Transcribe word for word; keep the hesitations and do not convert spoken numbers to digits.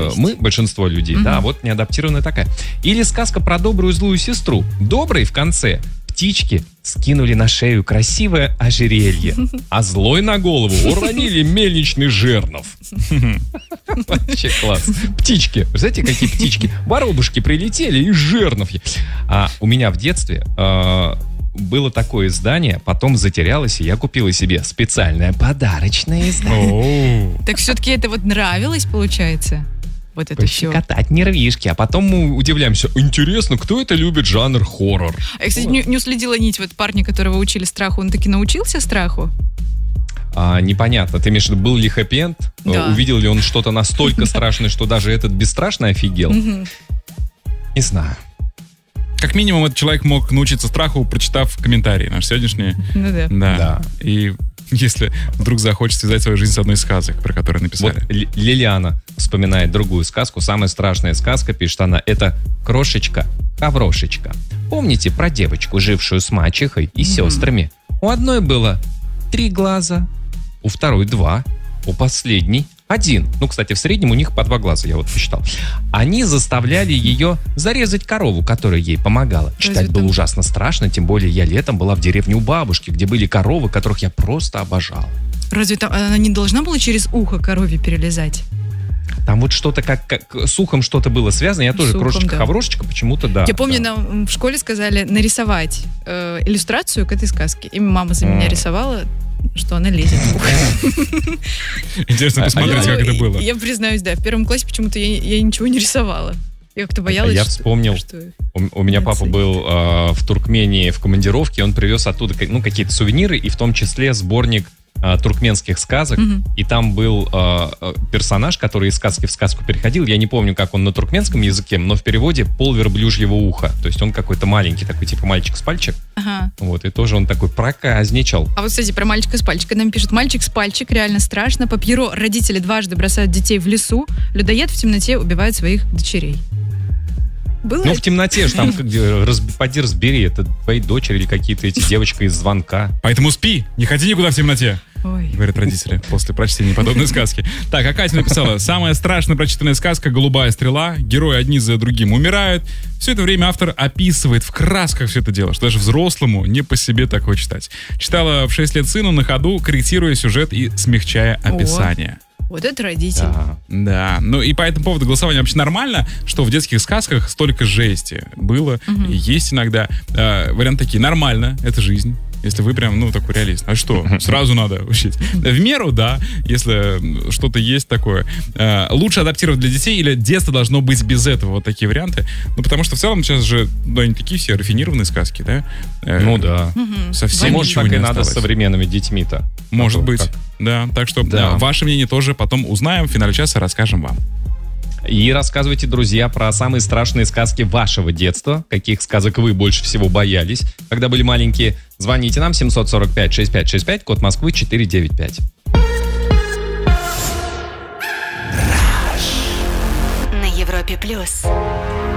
э, мы, большинство людей, угу. да, вот неадаптированная такая. Или сказка про добрую злую сестру. Доброй в конце птички скинули на шею красивое ожерелье, а злой на голову уронили мельничный жернов. Вообще класс. Птички. Знаете, какие птички? Воробушки прилетели и жернов. А у меня в детстве э, было такое издание, потом затерялось, и я купила себе специальное подарочное издание. Так все-таки это вот нравилось, получается? Вот это все. Катать нервишки. А потом мы удивляемся. Интересно, кто это любит жанр хоррор? Я, кстати, не, не уследила нить. Вот парня, которого учили страху, он таки научился страху? А, непонятно. Ты имеешь в виду, был ли хэппи-энд? Да. Увидел ли он что-то настолько страшное, что даже этот бесстрашный офигел? Не знаю. Как минимум, этот человек мог научиться страху, прочитав комментарии наши сегодняшние. Ну да. Да. Да. И если вдруг захочет связать свою жизнь с одной из сказок, про которые написали. Вот Л- Лилиана вспоминает другую сказку. Самая страшная сказка, пишет она, это «Крошечка-хаврошечка». Помните про девочку, жившую с мачехой и mm-hmm. сестрами? У одной было три глаза, у второй два, у последней один. Ну, кстати, в среднем у них по два глаза, я вот посчитал. Они заставляли ее зарезать корову, которая ей помогала. Читать было ужасно страшно, тем более я летом была в деревне у бабушки, где были коровы, которых я просто обожал. Разве там она не должна была через ухо корове перелезать? Там вот что-то как, как с ухом что-то было связано. Я тоже крошечка-хаврошечка, да. почему-то, да. Я помню, да. нам в школе сказали нарисовать э, иллюстрацию к этой сказке. И мама за меня рисовала, что она лезет в ухо. Интересно посмотреть, как это было. Я признаюсь, да, в первом классе почему-то я, я ничего не рисовала. Я как-то боялась. А я что, вспомнил, что... у, у меня папа был э, в Туркмении в командировке, он привез оттуда ну, какие-то сувениры, и в том числе сборник э, туркменских сказок, mm-hmm. и там был э, персонаж, который из сказки в сказку переходил, я не помню, как он на туркменском языке, но в переводе пол верблюжьего уха, то есть он какой-то маленький, такой типа мальчик с пальчик, ага. вот, и тоже он такой проказничал. А вот, кстати, про мальчика с пальчика нам пишут: мальчик с пальчик, реально страшно, по Пьеро родители дважды бросают детей в лесу, людоед в темноте убивает своих дочерей. Было ну, это? в темноте же там, раз, поди разбери, это твои дочери или какие-то эти девочка из звонка. Поэтому спи, не ходи никуда в темноте, Ой. говорят родители после прочтения подобной сказки. Так, а Катя написала: самая страшная прочитанная сказка «Голубая стрела». Герои одни за другим умирают. Все это время автор описывает в красках все это дело, что даже взрослому не по себе такое читать. Читала в шесть лет сыну на ходу, корректируя сюжет и смягчая описание. О. Вот это родитель. Да. Да, ну и по этому поводу голосования вообще нормально, что в детских сказках столько жести было, угу. и есть иногда. Э, варианты такие: нормально, это жизнь. Если вы прям, ну, такой реалист. А что? Сразу надо учить. В меру, да, если что-то есть такое. Э, лучше адаптировать для детей или детство должно быть без этого? Вот такие варианты. Ну, потому что в целом сейчас же, ну, они такие все рафинированные сказки, да? Э, ну, да. Совсем может, ничего так не и надо осталось. с современными детьми-то. Может а быть, как? Да. Так что да. ваше мнение тоже потом узнаем. В финале часа расскажем вам. И рассказывайте, друзья, про самые страшные сказки вашего детства. Каких сказок вы больше всего боялись, когда были маленькие. Звоните нам семь сорок пять шестьдесят пять шестьдесят пять, код Москвы четыреста девяносто пять. На Европе плюс.